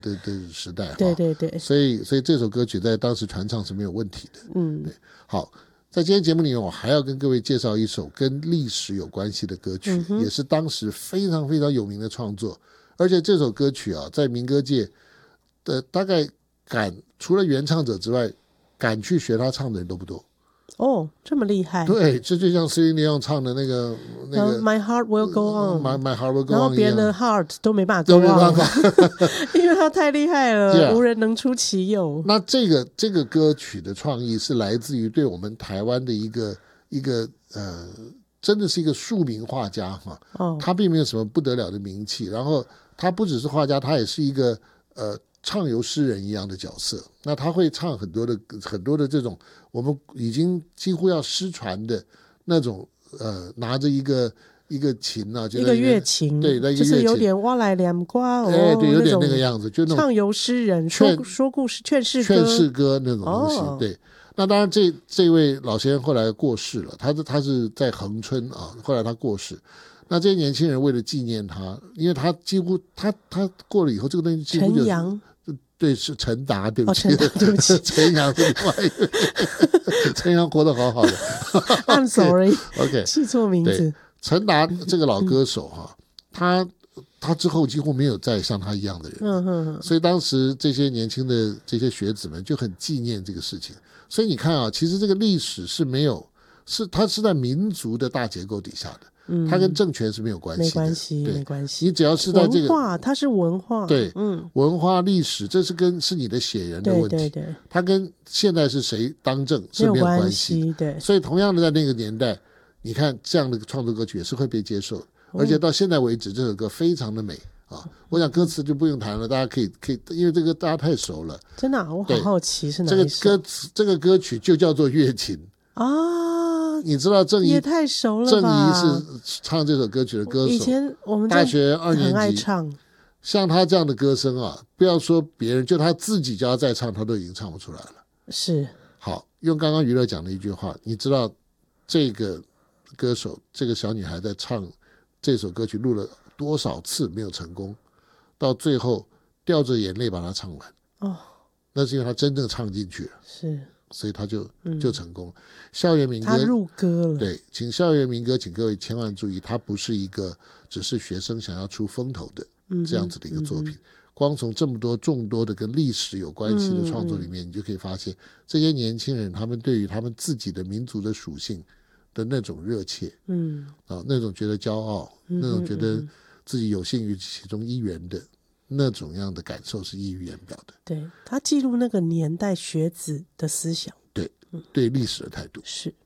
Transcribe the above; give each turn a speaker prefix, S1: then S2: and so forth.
S1: 的时代，
S2: 对对对，
S1: 所以这首歌曲在当时传唱是没有问题的。对，好，在今天节目里面，我还要跟各位介绍一首跟历史有关系的歌曲，也是当时非常非常有名的创作，而且这首歌曲啊，在民歌界的大概除了原唱者之外，敢去学他唱的人都不多。
S2: 哦，这么厉害。
S1: 对，这就像 Celine Dion 唱的那个
S2: My heart will go on，
S1: My heart will go on，
S2: 然后别人的 heart 都没办法 go on， 因为他太厉害了，
S1: yeah，
S2: 无人能出其右。
S1: 那这个歌曲的创意是来自于对我们台湾的一个真的是一个庶民画家哈，他并没有什么不得了的名气，然后他不只是画家，他也是一个唱游诗人一样的角色。那他会唱很多的这种我们已经几乎要失传的那种拿着一个琴啊，
S2: 一个乐琴，
S1: 对，
S2: 就是有点挖来两瓜哦，
S1: 对，有点那个样子，就那种
S2: 唱游诗人说故事劝世歌
S1: 那种东西。对，那当然这位老先生后来过世了，他是在恒春啊，后来他过世。那这些年轻人为了纪念他，因为他几乎他过了以后，这个东西几乎就是
S2: 陈阳。
S1: 对，是陈达，对不起，
S2: 对不起，
S1: 陈阳是另外一位，陈阳活得好好的。
S2: I'm sorry，
S1: OK，
S2: 记错名字。
S1: 陈达这个老歌手哈，他之后几乎没有再像他一样的人，所以当时这些年轻的这些学子们就很纪念这个事情。所以你看啊，其实这个历史是没有，它是在民族的大结构底下的。它跟政权是没有关系的，
S2: 没关系。
S1: 你只要是在这个
S2: 文化，它是文化，
S1: 对，文化历史，这是你的血缘的问题，
S2: 对，
S1: 它跟现在是谁当政是没有关系。
S2: 对，
S1: 所以同样的，在那个年代，你看这样的创作歌曲也是会被接受的，而且到现在为止，这首歌非常的美啊。我想歌词就不用谈了，大家可以，因为这个大家太熟了。
S2: 真的啊，我好好奇是哪一首。
S1: 这个歌曲就叫做《月琴》
S2: 啊。
S1: 你知道郑怡
S2: 也太熟了吧？
S1: 郑怡是唱这首歌曲的歌手，
S2: 以前我们
S1: 大学2年级
S2: 很爱唱。
S1: 像他这样的歌声啊，不要说别人，就他自己叫他再唱，他都已经唱不出来了。
S2: 是。
S1: 好，用刚刚娱乐讲的一句话，你知道这个歌手，这个小女孩在唱这首歌曲录了多少次没有成功，到最后掉着眼泪把它唱完。哦，那是因为他真正唱进去了。
S2: 是。所
S1: 以他就成功。校园民歌，
S2: 他入歌了。
S1: 对，请校园民歌，请各位千万注意，它不是一个只是学生想要出风头的这样子的一个作品。光从这么众多的跟历史有关系的创作里面，你就可以发现这些年轻人他们对于他们自己的民族的属性的那种热切，那种觉得骄傲，那种觉得自己有幸于其中一员的那种样的感受是溢于言表的。
S2: 对，他记录那个年代学子的思想，
S1: 对历史的态度。
S2: 是。